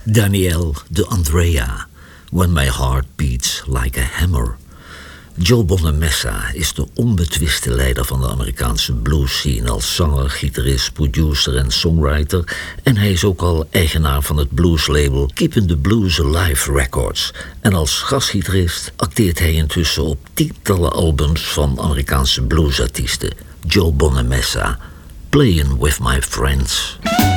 Daniel de Andrea, When My Heart Beats Like a Hammer. Joe Bonamessa is de onbetwiste leider van de Amerikaanse blues-scene als zanger, gitarist, producer en songwriter. En hij is ook al eigenaar van het blueslabel Keeping the Blues Alive Records. En als gastgitarist acteert hij intussen op tientallen albums van Amerikaanse bluesartiesten. Joe Bonamessa, Playing With My Friends.